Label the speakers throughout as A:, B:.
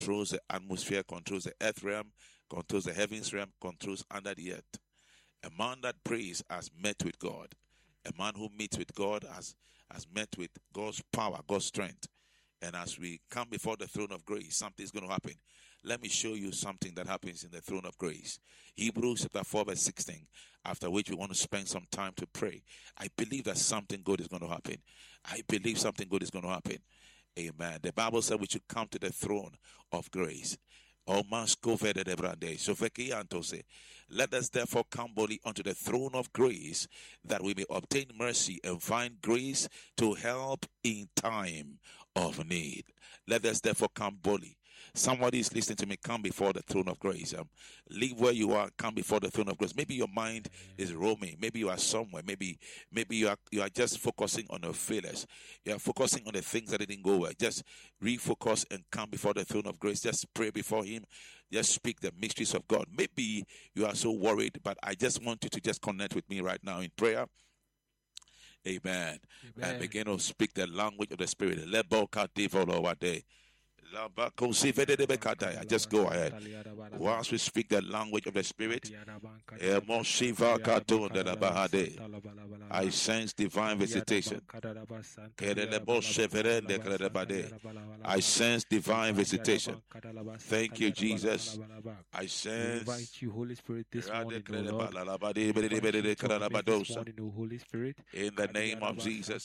A: controls the atmosphere, controls the earth realm, controls the heavens realm, controls under the earth. A man that prays has met with God. A man who meets with God has met with God's power, God's strength. And as we come before the throne of grace, something's going to happen. Let me show you something that happens in the throne of grace. Hebrews chapter 4 verse 16, after which we want to spend some time to pray. I believe that something good is going to happen. I believe something good is going to happen. Amen. The Bible said we should come to the throne of grace. Let us therefore come boldly unto the throne of grace, that we may obtain mercy and find grace to help in time of need. Let us therefore come boldly. Somebody is listening to me. Come before the throne of grace. Leave where you are. Come before the throne of grace. Maybe your mind is roaming. Maybe you are somewhere. Maybe you are just focusing on your failures. You are focusing on the things that didn't go well. Just refocus and come before the throne of grace. Just pray before Him. Just speak the mysteries of God. Maybe you are so worried, but I just want you to just connect with me right now in prayer. Amen. And begin to speak the language of the Spirit. Just go ahead. Once we speak the language of the Spirit, I sense divine visitation. I sense divine visitation. Thank you, Jesus. I sense.
B: Invite you, Holy Spirit, this morning, O Lord. Holy Spirit.
A: In the name of Jesus.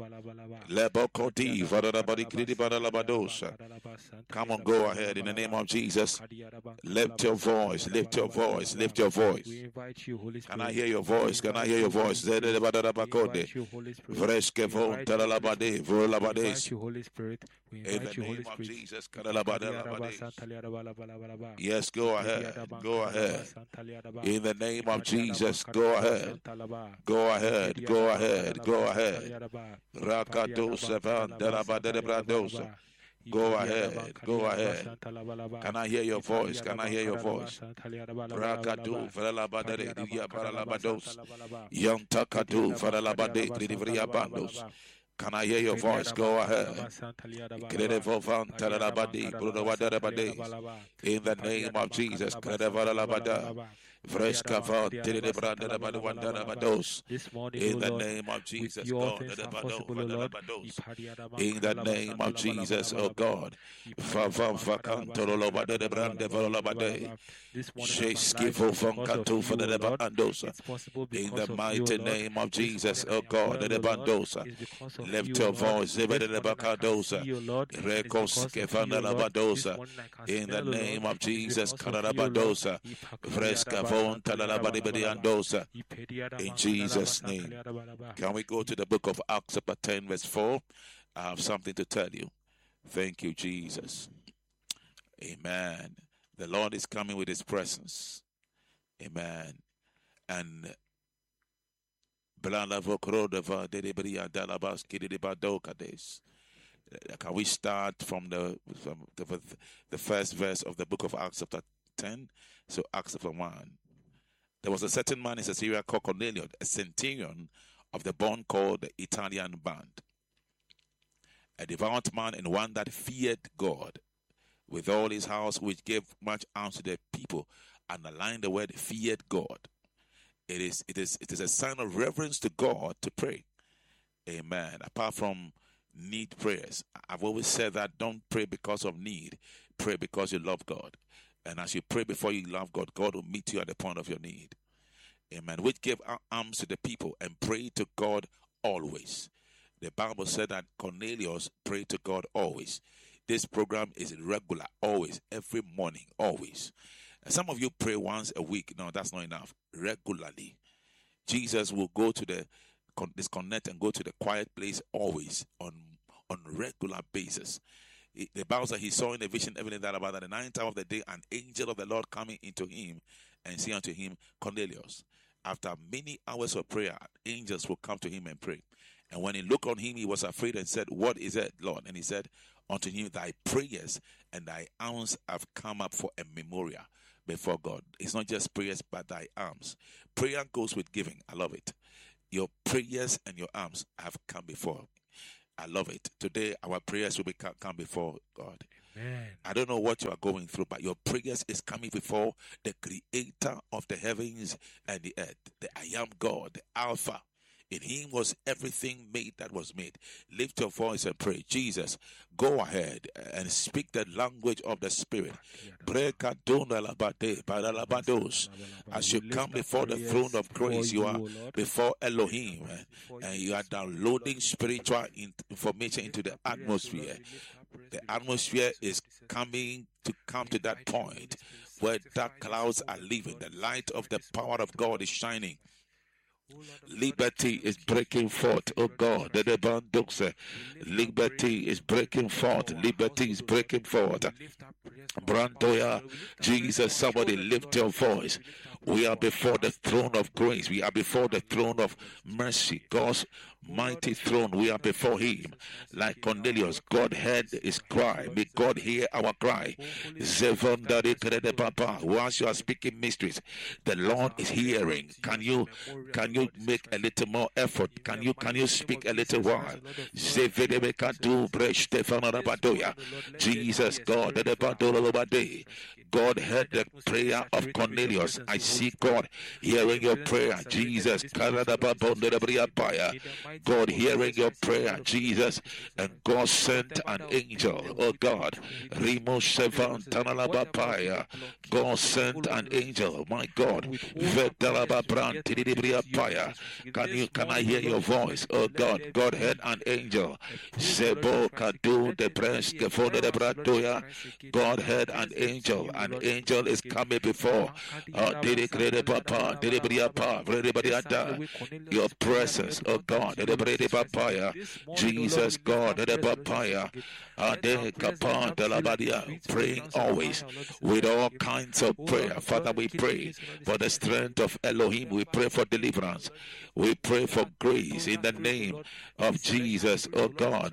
A: Come on, go ahead in the name of Jesus. Lift your voice, lift your voice, lift your voice.
B: We invite you, Holy Spirit.
A: Can I hear your voice? Can I hear your voice? In the name of Jesus. Yes, go ahead. Go ahead. In the name of Jesus, go ahead. Go ahead. Go ahead. Go ahead. Go ahead, go ahead. Can I hear your voice? Can I hear your voice? Rakadu Varalabade, Divya Baralabados, Yantakadu Varalabade, Divya Bandos. Can I hear your voice? Go ahead. In the name of Jesus.
B: This morning,
A: in the name of Jesus, God. In the name of Jesus, oh God. In the mighty name of Jesus, oh God. Lift your voice. In the name of Jesus, in Jesus' name. Can we go to the book of Acts chapter 10 verse 4? I have something to tell you. Thank you, Jesus. Amen. The Lord is coming with His presence. Amen. And can we start from the first verse of the book of Acts chapter 10? So Acts chapter 1. There was a certain man in Caesarea called Cornelius, a centurion of the band called the Italian band, a devout man and one that feared God with all his house, which gave much alms to the people. Underline the word feared God. It is a sign of reverence to God to pray. Amen. Apart from need prayers, I've always said that don't pray because of need. Pray because you love God. And as you pray before you love God, God will meet you at the point of your need. Amen. Which gave alms to the people and prayed to God always. The Bible said that Cornelius prayed to God always. This program is regular, always, every morning, always. And some of you pray once a week. No, that's not enough. Regularly. Jesus will go to disconnect and go to the quiet place always on regular basis. The Bible says he saw in a vision everything that about at the 9th hour of the day an angel of the Lord coming into him and say unto him, Cornelius. After many hours of prayer, angels will come to him and pray. And when he looked on him, he was afraid and said, what is it, Lord? And he said unto him, thy prayers and thy alms have come up for a memorial before God. It's not just prayers, but thy alms. Prayer goes with giving. I love it. Your prayers and your alms have come before. I love it. Today, our prayers will come before God.
B: Amen.
A: I don't know what you are going through, but your prayers is coming before the creator of the heavens and the earth, the I am God, the Alpha. In him was everything made that was made. Lift your voice and pray. Jesus, go ahead and speak the language of the Spirit. As you come before the throne of grace, you are before Elohim, and you are downloading spiritual information into the atmosphere. The atmosphere is come to that point where dark clouds are leaving. The light of the power of God is shining. Liberty is breaking forth, oh God. Liberty is breaking forth. Liberty is breaking forth. Brandoya, Jesus, somebody lift your voice. We are before the throne of grace. We are before the throne of mercy. God's mighty throne. We are before him. Like Cornelius, God heard his cry. May God hear our cry. Once you are speaking mysteries, the Lord is hearing. Can you make a little more effort? Can you speak a little while? Jesus, God heard the prayer of Cornelius. I see God hearing your prayer. Jesus, God hearing your prayer, Jesus, and God sent an angel. Oh God, God sent an angel. My God, can I hear your voice? Oh God, God heard an angel. God heard an angel. An angel is coming before your presence, oh God. Jesus, God, praying always with all kinds of prayer. Father, we pray for the strength of Elohim. We pray for deliverance. We pray for grace in the name of Jesus, oh God.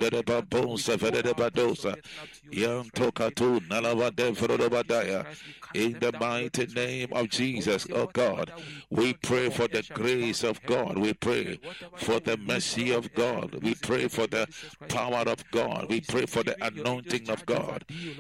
A: In the mighty name of Jesus, oh God, we pray for the grace of God. We pray for the mercy of God. We pray for the power of God. We pray for the anointing of God.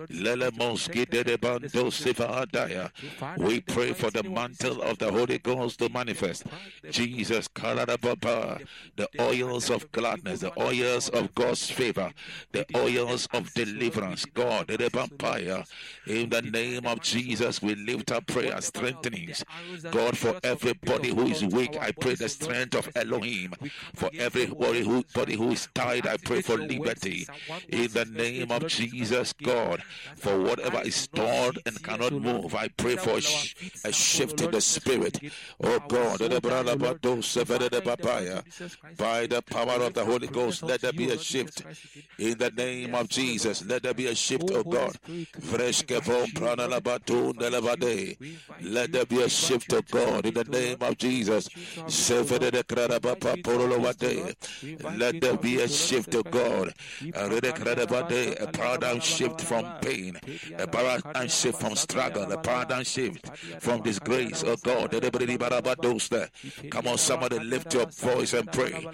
A: We pray for the mantle of the Holy Ghost to manifest. Jesus, the oils of gladness, the oils of God's favor, the oils of deliverance. God, in the name of Jesus, we lift up prayer, strengthenings. God, for everybody who is weak, I pray the strength of Elohim. For everybody who is tired, I pray for liberty. In the name of Jesus, God, for whatever is stored and cannot move, I pray for a shift in the spirit. Oh God, by the power of the Holy Ghost, let there be a shift. In the name of Jesus, let there be a shift, oh God. Let there be a shift, oh God, in the name of Jesus. Let there be a shift, oh God. A paradigm shift from pain, a paradigm shift from struggle, a paradigm shift from disgrace, oh God. Come on, somebody lift your voice and pray.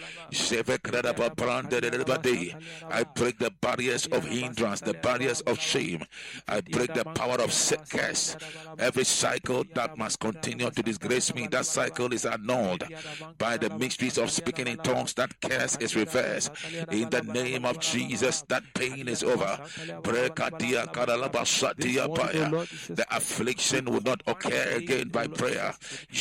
A: I break the barriers of hindrance, the barriers of shame. I break the power of curse. Every cycle that must continue to disgrace me, that cycle is annulled by the mysteries of speaking in tongues. That curse is reversed. In the name of Jesus, that pain is over. The affliction will not occur again by prayer.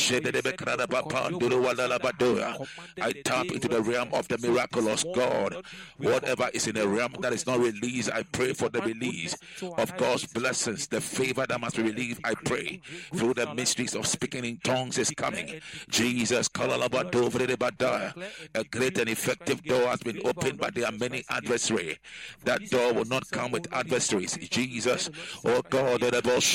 A: I tap into the realm of the miraculous. God, whatever is in the realm that is not released, I pray for the release of God's blessings. The favor that must be released, I pray through the mysteries of speaking in tongues is coming. Jesus, a great and effective door has been opened, but there are many adversaries. That door will not come with adversaries. Jesus, oh God,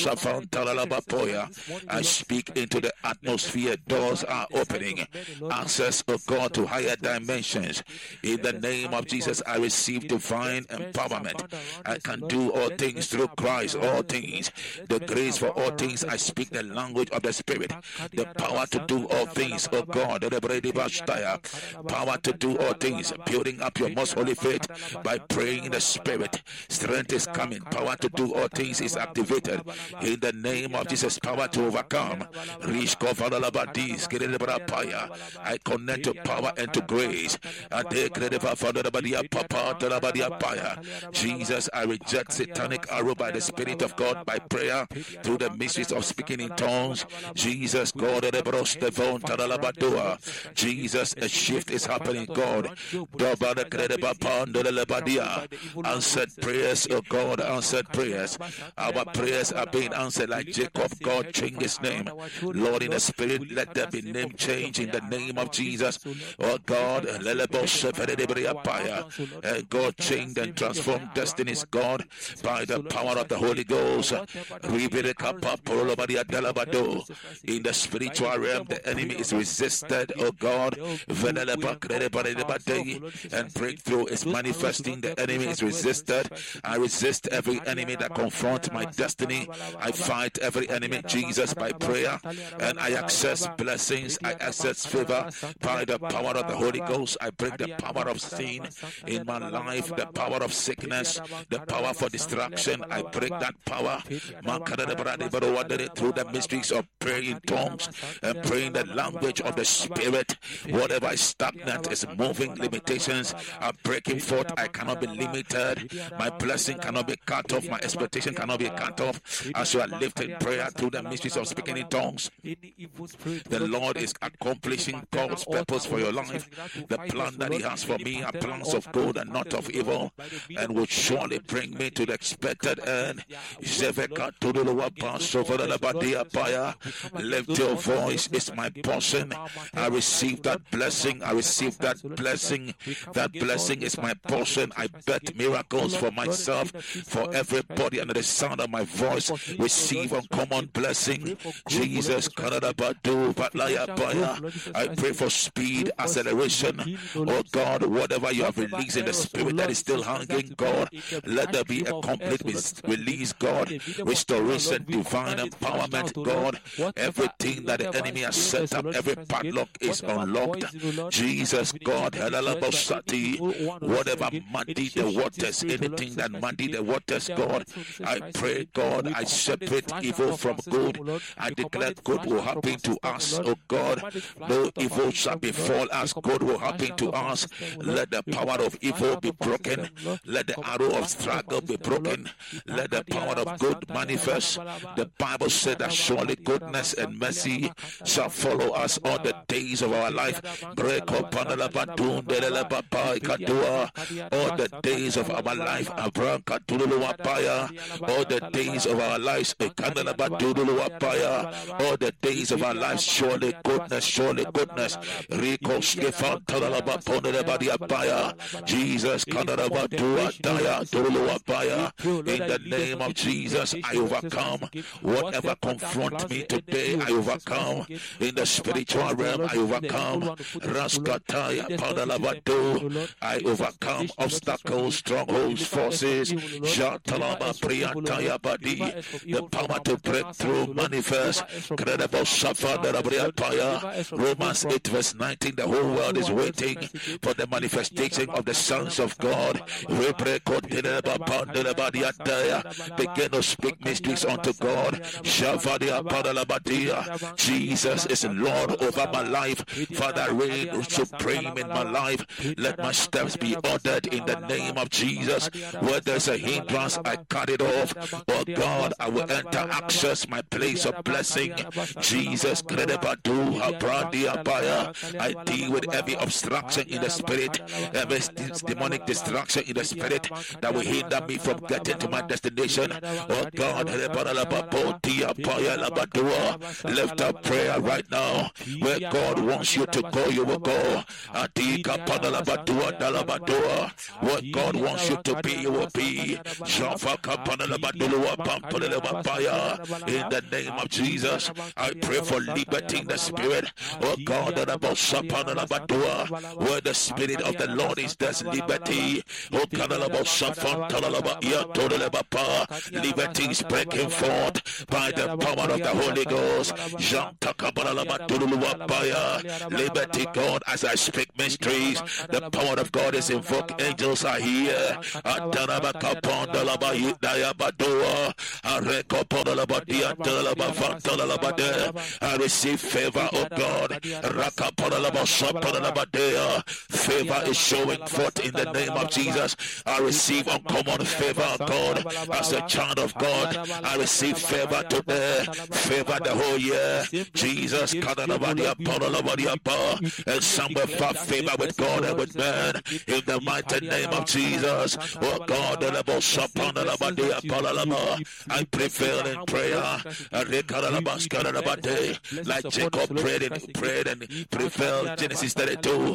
A: I speak into the atmosphere. Doors are opening. Access, oh God, to higher dimensions. In the name of Jesus, I receive divine empowerment. I can do all things through Christ. All things the grace for all things. I speak the language of the Spirit, the power to do all things, oh God, power to do all things, building up your most holy faith by praying in the Spirit. Strength is coming, power to do all things is activated in the name of Jesus. Power to overcome. I connect to power and to grace. Jesus, I reject satanic arrow by the Spirit of God, by prayer, through the mysteries of speaking in tongues. Jesus, God, Jesus, a shift is happening, God. Answered prayers, oh God, answered prayers. Our prayers are being answered like Jacob. God, change his name. Lord, in the Spirit, let there be name change in the name of Jesus. Oh God, and God, change and transform destinies, God, by the power of the Holy Ghost. In the spiritual realm, the enemy is resisted, oh God, and breakthrough is manifesting. The enemy is resisted. I resist every enemy that confronts my destiny. I fight every enemy, Jesus, by prayer, and I access blessings. I access favor by the power of the Holy Ghost. I break the power of sin in my life, the power of sickness, the power for distraction. I break that power through the mysteries of praying in tongues and praying the language of the Spirit. Whatever is stagnant is moving. Limitations are breaking forth. I cannot be limited. My blessing cannot be cut off. My expectation cannot be cut off. As you are lifting prayer through the mysteries of speaking in tongues, the Lord is accomplishing God's purpose for your life. The plan that He has for me are plans of good and not of evil, and will surely bring me to the expected end. Lift your voice. It's my portion. I receive that blessing. I receive that blessing. That blessing is my portion. I bet miracles for myself, for everybody under the sound of my voice. Receive uncommon blessing. Jesus, I pray for speed, acceleration. Oh God, whatever you have released in the Spirit that is still hanging, God, let there be a complete release, God. Restoration, divine empowerment, God. Everything that the enemy has set up, every padlock is unlocked. Jesus, God, whatever muddy the waters, anything that muddy the waters, God, I pray, God, I separate evil from good. I declare good will happen to us, oh God. No evil shall befall us. Good will happen to us. Let the power of evil be broken. Let the arrow of struggle be broken. Let the power of good manifest. The Bible said that surely goodness and mercy shall follow us all the days of our life. All the days of our life. All the days of our lives. All the days of our lives. Surely goodness, surely goodness. Jesus, in the name of Jesus, I overcome whatever confront me today. I overcome in the spiritual realm. I overcome I overcome obstacles, strongholds, forces. The power to break through manifest. Romans 8 verse 19. The whole world is waiting for the manifestation of the sons of God. Begin to speak mysteries unto God. Jesus is Lord over my life. Father, reign supreme in my life. Let my steps be ordered in the name of Jesus. Where there's a hindrance, I cut it off. Oh God, I will enter, access my place of blessing. Jesus, I deal with every obstruction in the Spirit, every demonic distraction in the Spirit that will hinder me from getting to my destination. Oh God, lift up prayer right now. Where God wants you to go, you will go. What God wants you to be, you will be. In the name of Jesus, I pray for liberty in the Spirit. Oh God, where the Spirit of the Lord is, there's liberty. Oh God, liberty, is breaking forth by the power of the Holy Ghost. Liberty, God, as I speak mysteries, the power of God is invoked. Angels are here. I receive favor, oh God. Favor is showing forth in the name of Jesus. I receive uncommon favor, oh God. As a child of God, I receive favor today. Favor the whole year. Jesus, and some will have favor with God and with man. In the mighty name of Jesus, oh God, I prevail in prayer. Like Jacob prayed and prevailed. Genesis 32.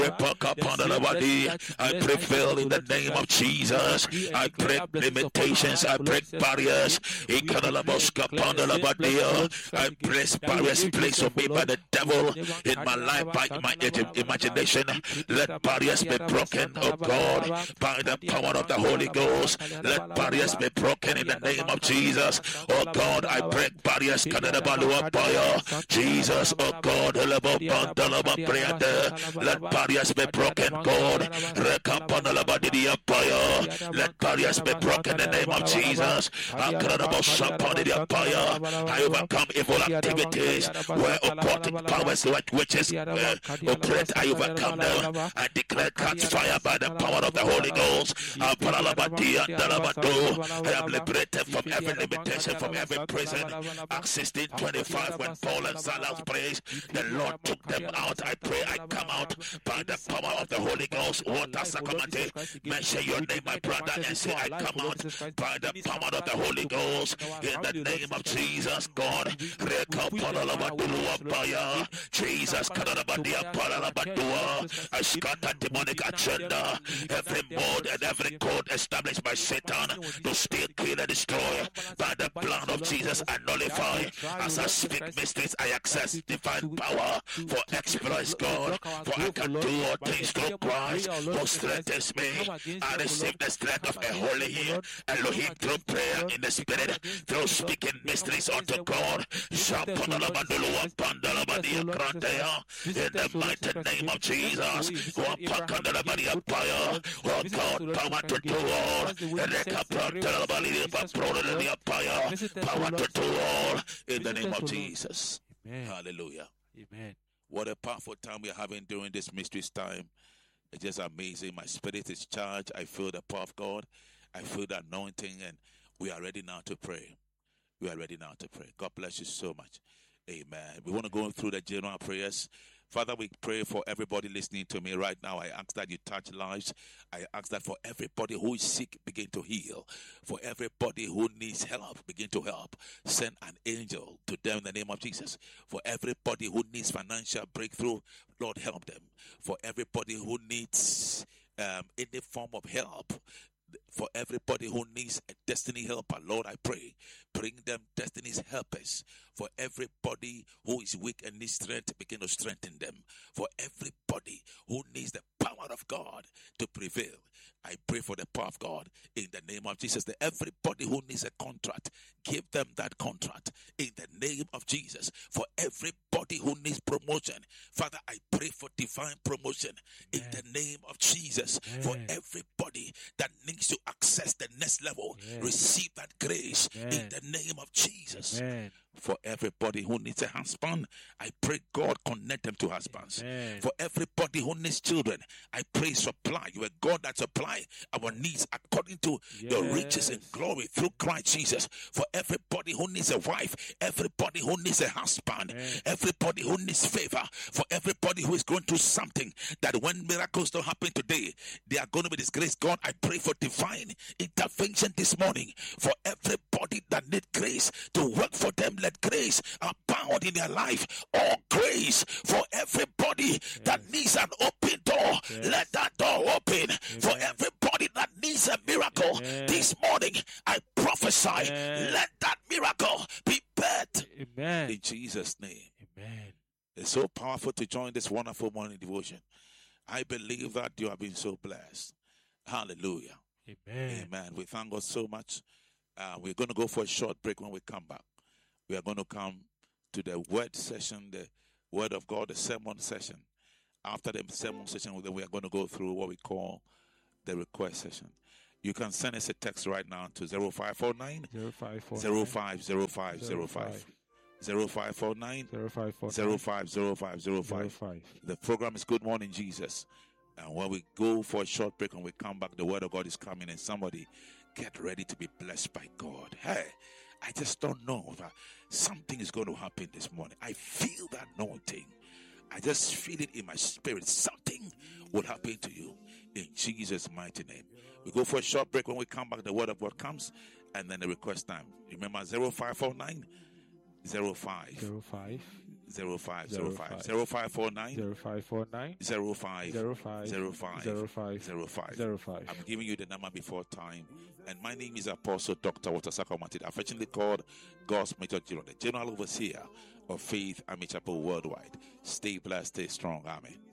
A: I prevail in the name of Jesus. I break limitations. I break barriers. I break barriers placed on me by the devil in my life, by my imagination. Let barriers be broken, oh God, by the power of the Holy Ghost. Let barriers be broken in the name of Jesus. Oh God, I break barriers. Jesus, oh God, let barriers be broken, God. Let barriers be broken in the name of Jesus. I overcome evil activities where occultic powers like witches operate. I overcome them. I declare catch fire by the power of the Holy Ghost. I am liberated from every limitation, from every prison. Acts 16:25, when Paul and Silas prayed, the Lord took them out. I pray I come out by the power of the Holy Ghost. Water Sacramento. Mention your name, my brother, and say I come out by the power of the Holy Ghost. In the name of Jesus, God. Jesus, I scatter demonic agenda, every mode and every code established by Satan to steal, kill, and destroy. By the blood of Jesus, I nullify. As I speak mysteries, I access divine power for exploits, God. For I can do all things through Christ who strengthens me. I receive the strength of a holy Elohim through prayer in the spirit, through speaking mysteries unto God. In the mighty name of Jesus, oh God, power to do all. Power to do all in the name of Jesus.
B: Amen.
A: Hallelujah.
B: Amen.
A: What a powerful time we are having during this mysteries time. It's just amazing. My spirit is charged. I feel the power of God. I feel the anointing, and we are ready now to pray. We are ready now to pray. God bless you so much. Amen. We want to go through the general prayers. Father, we pray for everybody listening to me right now. I ask that you touch lives. I ask that for everybody who is sick, begin to heal. For everybody who needs help, begin to help. Send an angel to them in the name of Jesus. For everybody who needs financial breakthrough, Lord, help them. For everybody who needs any form of help, for everybody who needs a destiny helper, Lord, I pray, bring them destiny's helpers. For everybody who is weak and needs strength, begin to strengthen them. For everybody who needs the power of God to prevail, I pray for the power of God in the name of Jesus. That everybody who needs a contract, give them that contract in the name of Jesus. For everybody who needs promotion, Father, I pray for divine promotion in the name of Jesus. For everybody that needs to access the next level, receive that grace in the name of Jesus. For everybody who needs a husband, I pray God connect them to husbands. For everybody who needs children, I pray supply. You are God that supply our needs according to your riches and glory through Christ Jesus. For everybody who needs a wife, everybody who needs a husband, everybody who needs favor, for everybody who is going through something that when miracles don't happen today, they are going to be disgraced. God, I pray for divine intervention this morning. For everybody that needs grace to work for them, let grace abound in their life. All grace for everybody that needs an open door, let that door open. For everybody that needs a miracle this morning, I prophesy, let that miracle be birthed in Jesus' name.
B: Amen.
A: It's so powerful to join this wonderful morning devotion. I believe that you have been so blessed. Hallelujah.
B: Amen.
A: Amen. We thank God so much. We're going to go for a short break. When we come back, we are going to come to the word session, the word of God, the sermon session. After the sermon session, we are going to go through what we call the request session. You can send us a text right now to 0549 050505. 0549 050505. The program is Good Morning Jesus. And when we go for a short break and we come back, the word of God is coming, and somebody get ready to be blessed by God. Hey, I just don't know that something is going to happen this morning. I feel that anointing. I just feel it in my spirit. Something will happen to you in Jesus' mighty name. We go for a short break. When we come back, the word of God comes, and then the request time. Remember 0549 05 0549 05. I'm giving you the number before time. And my name is Apostle Dr. Walter Sakomatid, affectionately called God's Major General, the General Overseer of Faith Army Chapel Worldwide. Stay blessed, stay strong. Amen.